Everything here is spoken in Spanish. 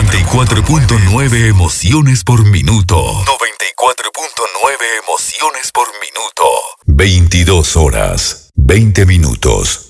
94.9 emociones por minuto. 94.9 emociones por minuto. 22 horas, 20 minutos.